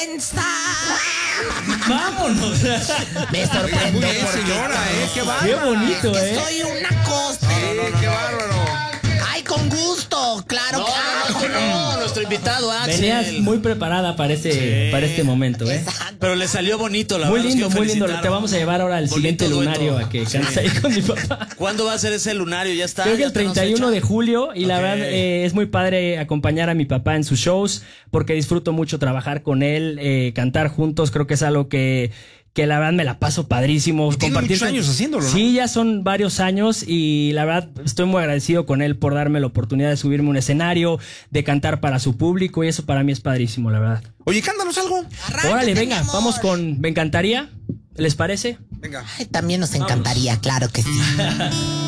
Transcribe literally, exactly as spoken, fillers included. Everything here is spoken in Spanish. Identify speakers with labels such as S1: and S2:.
S1: Vámonos.
S2: Me sorprende.
S3: Muy bien, señora, ¿eh? Qué bárbaro.
S1: Qué bonito,
S2: Que
S1: ¿eh?
S2: soy una cosa.
S3: Sí, qué bárbaro.
S2: Ay, con gusto, claro
S4: No,
S2: que
S4: no, no, no, nuestro invitado, Axel.
S1: Venías muy preparada para este,
S4: Sí.
S1: para este momento, ¿eh?
S2: Exacto.
S4: Pero le salió bonito, la
S1: Muy
S4: verdad.
S1: lindo,
S4: los quiero
S1: muy lindo.
S4: felicitar.
S1: Te vamos a llevar ahora al
S4: Bonito
S1: siguiente
S4: dueto.
S1: lunario a que cantes ahí con mi papá.
S4: ¿Cuándo va a ser ese lunario? Ya está.
S1: Creo que
S4: ya
S1: el
S4: tenemos
S1: treinta y uno
S4: fecha.
S1: de julio y la
S4: Ok.
S1: verdad eh, es muy padre acompañar a mi papá en sus shows porque disfruto mucho trabajar con él, eh, cantar juntos, creo que es algo que, que la verdad me la paso padrísimo.
S3: Y tiene muchos
S1: con-
S3: años haciéndolo, ¿no?
S1: Sí, ya son varios años y la verdad estoy muy agradecido con él por darme la oportunidad de subirme a un escenario, de cantar para su público y eso para mí es padrísimo, la verdad.
S3: Oye, cántanos algo.
S2: Arráncate,
S1: Órale,
S2: mi
S1: venga,
S2: amor.
S1: vamos con Me Encantaría, ¿les parece?
S3: Venga.
S2: Ay, también nos encantaría, claro que sí.